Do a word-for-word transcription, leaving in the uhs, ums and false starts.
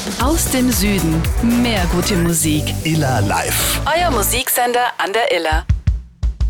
Aus dem Süden. Mehr gute Musik. Iller Live. Euer Musiksender an der Iller.